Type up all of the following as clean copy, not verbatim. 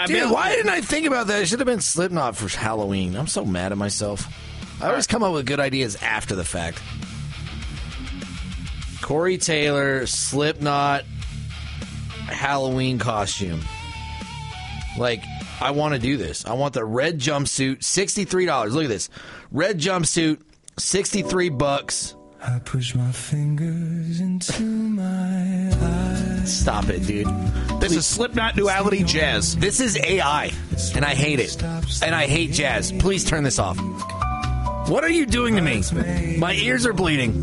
Dude, why didn't I think about that? It should have been Slipknot for Halloween. I'm so mad at myself. I always come up with good ideas after the fact. Corey Taylor, Slipknot, Halloween costume. Like, I want to do this. I want the red jumpsuit, $63. Look at this. Red jumpsuit, $63. I push my fingers into my eyes. Stop it, dude. This is Slipknot Duality Jazz. This is AI, and I hate it. And I hate jazz. Please turn this off. What are you doing to me? My ears are bleeding.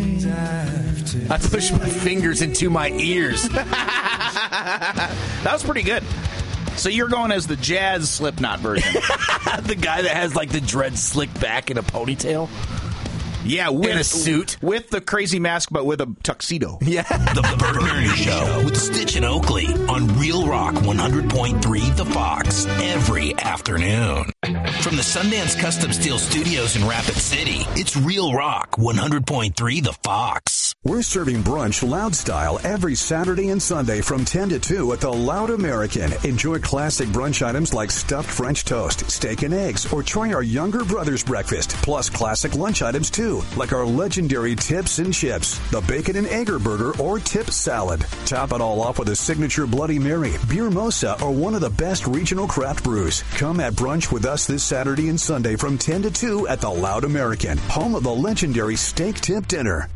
I push my fingers into my ears. That was pretty good. So you're going as the jazz Slipknot version. The guy that has like the dread slicked back in a ponytail. Yeah, with in a suit. With the crazy mask, but with a tuxedo. Yeah. The Bert and Ernie Show with Stitch and Oakley on Real Rock 100.3 The Fox every afternoon. From the Sundance Custom Steel Studios in Rapid City, it's Real Rock 100.3 The Fox. We're serving brunch loud style every Saturday and Sunday from 10 to 2 at the Loud American. Enjoy classic brunch items like stuffed French toast, steak and eggs, or try our younger brother's breakfast, plus classic lunch items too, like our legendary tips and chips, the bacon and egger burger or tip salad. Top it all off with a signature Bloody Mary, beer mosa, or one of the best regional craft brews. Come at brunch with us this Saturday and Sunday from 10 to 2 at the Loud American, home of the legendary steak tip dinner.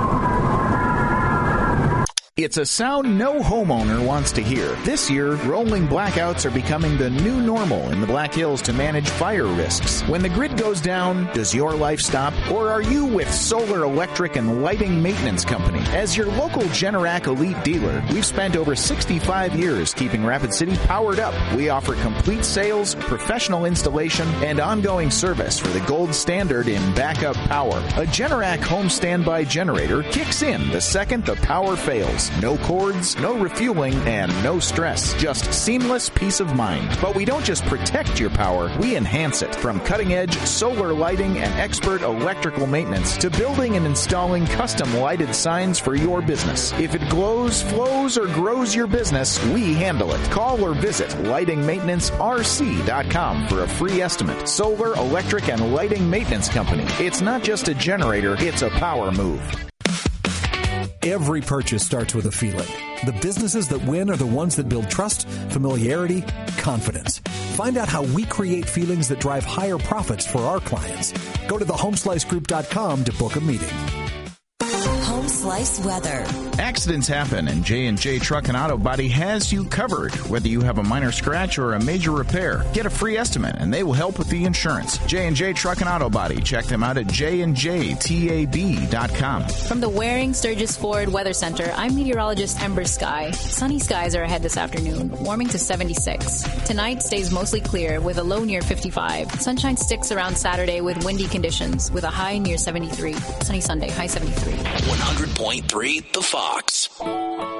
It's a sound no homeowner wants to hear. This year, rolling blackouts are becoming the new normal in the Black Hills to manage fire risks. When the grid goes down, does your life stop? Or are you with Solar Electric and Lighting Maintenance Company? As your local Generac Elite dealer, we've spent over 65 years keeping Rapid City powered up. We offer complete sales, professional installation, and ongoing service for the gold standard in backup power. A Generac home standby generator kicks in the second the power fails. No cords, no refueling, and no stress. Just seamless peace of mind. But we don't just protect your power, we enhance it. From cutting-edge solar lighting and expert electrical maintenance to building and installing custom lighted signs for your business. If it glows, flows, or grows your business, we handle it. Call or visit lightingmaintenancerc.com for a free estimate. Solar, Electric, and Lighting Maintenance Company. It's not just a generator, it's a power move. Every purchase starts with a feeling. The businesses that win are the ones that build trust, familiarity, confidence. Find out how we create feelings that drive higher profits for our clients. Go to thehomeslicegroup.com to book a meeting. Home Slice weather. Accidents happen, and J&J Truck and Auto Body has you covered. Whether you have a minor scratch or a major repair, get a free estimate, and they will help with the insurance. J&J Truck and Auto Body. Check them out at jnjtab.com. From the Waring Sturgis Ford Weather Center, I'm meteorologist Ember Sky. Sunny skies are ahead this afternoon, warming to 76. Tonight stays mostly clear with a low near 55. Sunshine sticks around Saturday with windy conditions with a high near 73. Sunny Sunday, high 73. 100.3 The Fox.